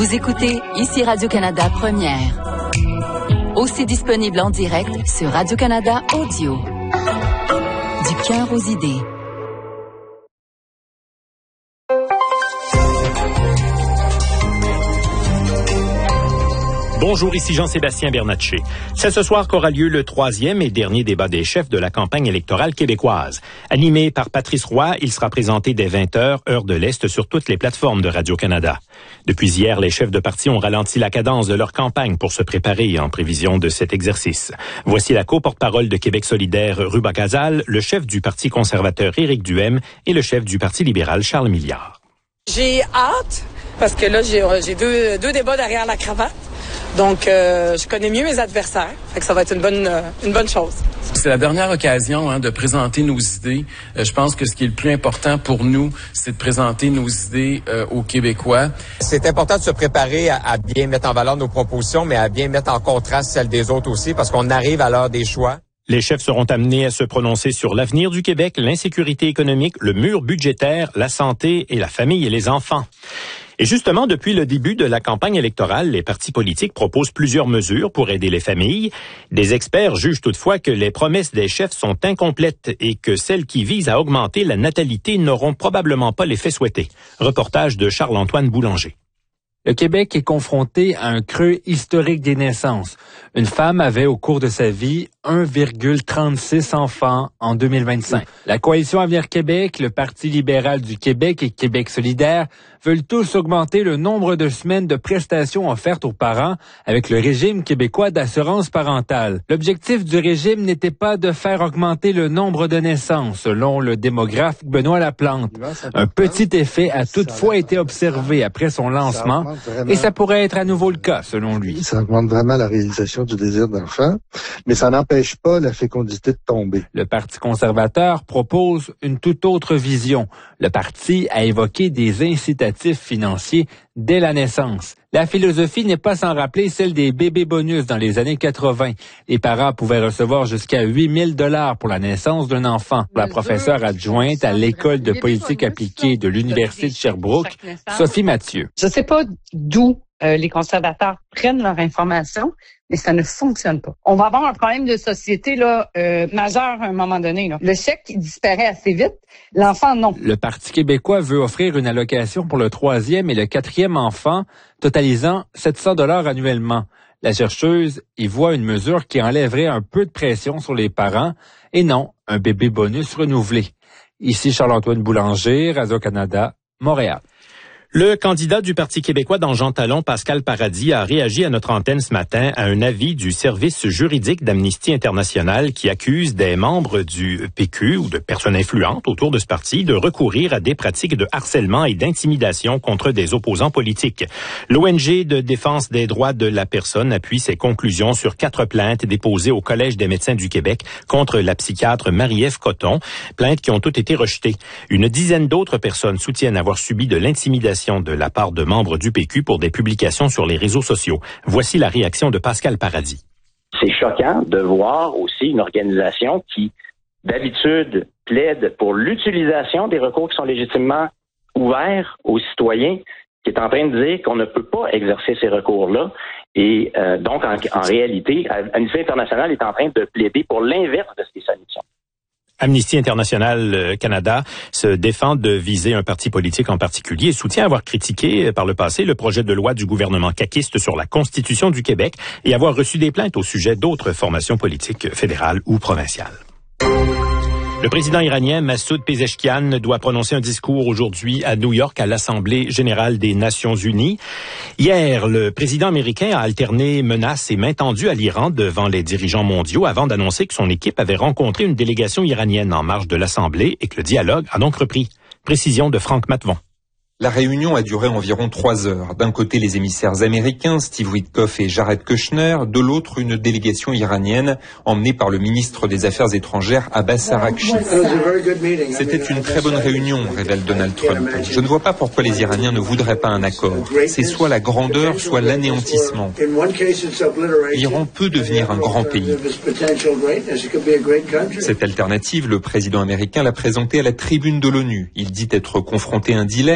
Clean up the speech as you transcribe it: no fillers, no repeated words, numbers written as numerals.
Vous écoutez ici Radio-Canada Première. Aussi disponible en direct sur Radio-Canada Audio. Du cœur aux idées. Bonjour, ici Jean-Sébastien Bernatchez. C'est ce soir qu'aura lieu le 3e et dernier débat des chefs de la campagne électorale québécoise. Animé par Patrice Roy, il sera présenté dès 20h, heure de l'Est, sur toutes les plateformes de Radio-Canada. Depuis hier, les chefs de parti ont ralenti la cadence de leur campagne pour se préparer en prévision de cet exercice. Voici la co-porte-parole de Québec solidaire, Ruba Gazal, le chef du Parti conservateur, Éric Duhem, et le chef du Parti libéral, Charles Milliard. J'ai hâte, parce que là, j'ai deux débats derrière la cravate. Donc, je connais mieux mes adversaires. Fait que ça va être une bonne chose. C'est la dernière occasion de présenter nos idées. Je pense que ce qui est le plus important pour nous, c'est de présenter nos idées aux Québécois. C'est important de se préparer à bien mettre en valeur nos propositions, mais à bien mettre en contraste celles des autres aussi, parce qu'on arrive à l'heure des choix. Les chefs seront amenés à se prononcer sur l'avenir du Québec, l'insécurité économique, le mur budgétaire, la santé et la famille et les enfants. Et justement, depuis le début de la campagne électorale, les partis politiques proposent plusieurs mesures pour aider les familles. Des experts jugent toutefois que les promesses des chefs sont incomplètes et que celles qui visent à augmenter la natalité n'auront probablement pas l'effet souhaité. Reportage de Charles-Antoine Boulanger. Le Québec est confronté à un creux historique des naissances. Une femme avait au cours de sa vie 1,36 enfants en 2025. La Coalition Avenir Québec, le Parti libéral du Québec et Québec solidaire veulent tous augmenter le nombre de semaines de prestations offertes aux parents avec le régime québécois d'assurance parentale. L'objectif du régime n'était pas de faire augmenter le nombre de naissances, selon le démographe Benoît Laplante. Un petit effet a toutefois été observé après son lancement et ça pourrait être à nouveau le cas, selon lui. Ça augmente vraiment la réalisation du désir d'enfant, mais ça n'empêche pas la fécondité de tomber. Le Parti conservateur propose une toute autre vision. Le parti a évoqué des incitatifs financiers dès la naissance. La philosophie n'est pas sans rappeler celle des bébés bonus dans les années 80. Les parents pouvaient recevoir jusqu'à 8 000 $ pour la naissance d'un enfant. La professeure adjointe à l'École de politique appliquée de l'Université de Sherbrooke, Sophie Mathieu. Je ne sais pas d'où les conservateurs prennent leur information, mais ça ne fonctionne pas. On va avoir un problème de société majeur à un moment donné. Le chèque il disparaît assez vite, l'enfant non. Le Parti québécois veut offrir une allocation pour le 3e et le 4e enfant, totalisant 700 $ annuellement. La chercheuse y voit une mesure qui enlèverait un peu de pression sur les parents et non un bébé bonus renouvelé. Ici Charles-Antoine Boulanger, Radio-Canada, Montréal. Le candidat du Parti québécois dans Jean Talon, Pascal Paradis, a réagi à notre antenne ce matin à un avis du service juridique d'Amnesty International qui accuse des membres du PQ ou de personnes influentes autour de ce parti de recourir à des pratiques de harcèlement et d'intimidation contre des opposants politiques. L'ONG de défense des droits de la personne appuie ses conclusions sur 4 plaintes déposées au Collège des médecins du Québec contre la psychiatre Marie-Ève Cotton, plaintes qui ont toutes été rejetées. Une dizaine d'autres personnes soutiennent avoir subi de l'intimidation de la part de membres du PQ pour des publications sur les réseaux sociaux. Voici la réaction de Pascal Paradis. C'est choquant de voir aussi une organisation qui, d'habitude, plaide pour l'utilisation des recours qui sont légitimement ouverts aux citoyens, qui est en train de dire qu'on ne peut pas exercer ces recours-là. Et donc, en réalité, Amnesty International est en train de plaider pour l'inverse de ce qui est sa mission. Amnesty International Canada se défend de viser un parti politique en particulier et soutient avoir critiqué par le passé le projet de loi du gouvernement caquiste sur la Constitution du Québec et avoir reçu des plaintes au sujet d'autres formations politiques fédérales ou provinciales. Le président iranien Massoud Pezeshkian doit prononcer un discours aujourd'hui à New York à l'Assemblée générale des Nations unies. Hier, le président américain a alterné menaces et mains tendues à l'Iran devant les dirigeants mondiaux avant d'annoncer que son équipe avait rencontré une délégation iranienne en marge de l'Assemblée et que le dialogue a donc repris. Précision de Franck Matvon. La réunion a duré environ 3 heures. D'un côté, les émissaires américains, Steve Witkoff et Jared Kushner. De l'autre, une délégation iranienne emmenée par le ministre des Affaires étrangères, Abbas Araghchi. C'était une très bonne réunion, révèle Donald Trump. Je ne vois pas pourquoi les Iraniens ne voudraient pas un accord. C'est soit la grandeur, soit l'anéantissement. L'Iran peut devenir un grand pays. Cette alternative, le président américain l'a présentée à la tribune de l'ONU. Il dit être confronté à un dilemme.